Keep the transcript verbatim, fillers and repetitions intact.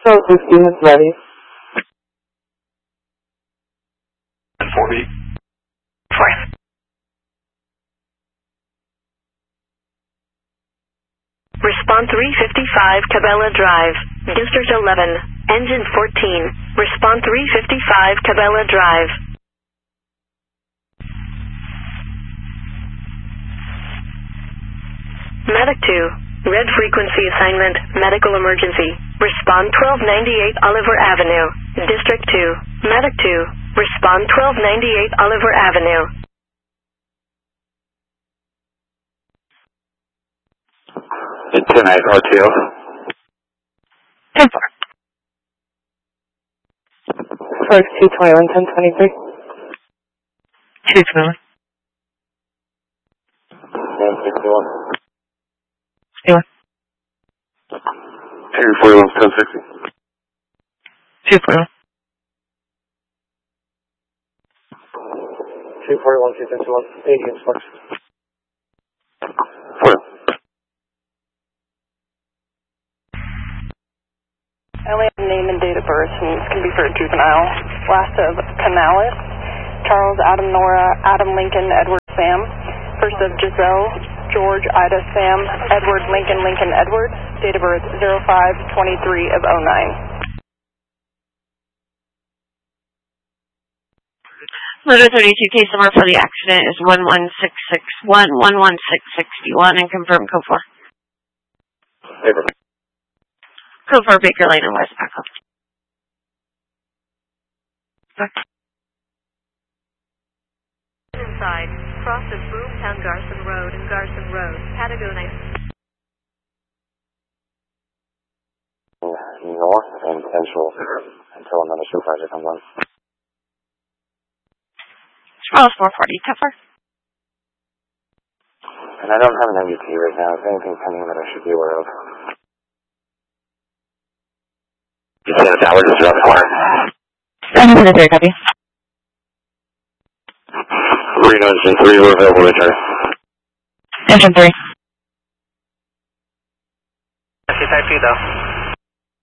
Charles Whiskey is ready. four B. Fine. Response three fifty-five Cabela Drive, District eleven, Engine fourteen. Response three fifty-five Cabela Drive. Medic two, red frequency assignment, medical emergency. Respond twelve ninety-eight Oliver Avenue, District two. Medic two, respond twelve ninety-eight Oliver Avenue. ten eight R T O. ten four. First two twenty-one, ten twenty-three. two twenty-one. one sixty-one. sixty-one. two forty-one, ten sixty. two forty-one. two forty-one, two fifty-one. eighty sparks. Alien name and date of birth, and this can be for a juvenile. Last of Canales, Charles, Adam, Nora, Adam, Lincoln, Edward, Sam. First of Giselle, George, Ida, Sam, Edward, Lincoln, Lincoln, Edward. Date of birth zero five twenty-three of oh nine. Motor thirty-two, case number for the accident is one one six six one, one one six six one, and confirm code four. Paper. Code four, Baker Lane and West Backup. Inside, cross of Boomtown Garson Road and Garson Road, Patagonia. North and Central until another supervisor comes on. Charles four forty, tougher. And I don't have an M U T right now. Is there anything pending that I should be aware of? You said that was just rough fire. Engine three, copy. Reno Engine three, we're available to return. Engine three. I see type two though.